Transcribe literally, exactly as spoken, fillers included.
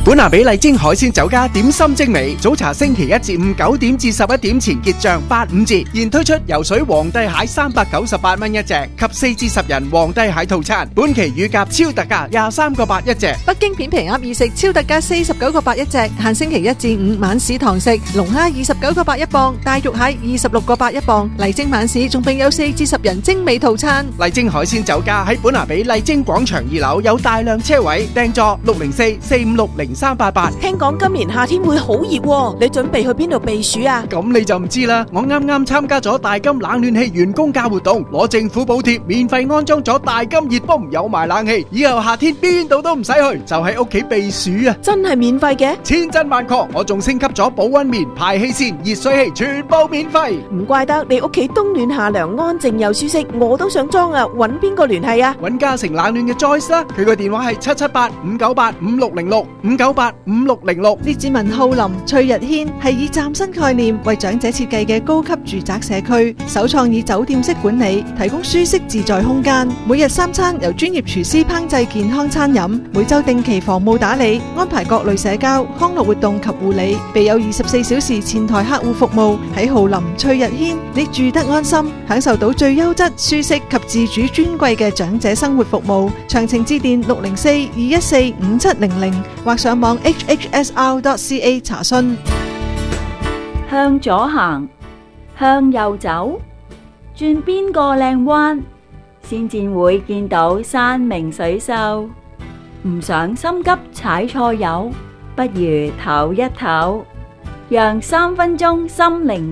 本拿比麗晶海鮮酒家點心精美，早茶星期一至五九點至十一點前結賬八五折，現推出游水皇帝蟹三百九十八蚊一隻及四至十人皇帝蟹套餐，本期乳鴿超特價廿三個八一隻。 北京片皮鴨二食超特價四十九個八一隻，限星期一至五晚市堂食，龍蝦二十九個八一磅，大肉蟹二十六個八一磅，麗晶晚市仲並有四至十人精美套餐。 麗晶海鮮酒家喺本拿比麗晶廣場二樓有大量車位，訂座六零四四五六零三八八。 聽講今年夏天會好熱喎，你準備去邊度避暑啊？ 咁你就唔知啦，我啱啱參加咗大金冷暖氣員工價活動，攞政府補貼，免費安裝咗大金熱泵，有埋冷氣，以後夏天邊度都唔使去，就喺屋企避暑啊！ 真係免費嘅？ 千真萬確，我仲升級咗保溫棉、排氣扇、熱水器，全部免費。 唔怪得你屋企冬暖夏涼，安靜又舒適，我都想裝啊！揾邊個聯繫啊？ 揾嘉誠冷暖嘅 Joyce 啦，佢個電話係七七八五九八五六零六五九八五六零六。 列治文浩林翠日軒係以嶄新概念為長者設計嘅高級住宅社區，首創以酒店式管理，提供舒適自在空間。每日三餐由專業廚師烹製健康餐飲，每周定期房務打理，安排各類社交康樂活動及護理，備有二十四小時前台客戶服務。喺浩林翠日軒，你住得安心，享受到最優質、舒適及自主尊貴嘅長者生活服務。詳情致電六零四二一四五七零零或上網 h h s r dot c a 查詢。 向左行，向右走，轉邊個靚彎，先至會見到山明水秀。唔想心急踩錯油，不如唞一唞，讓三分鐘心靈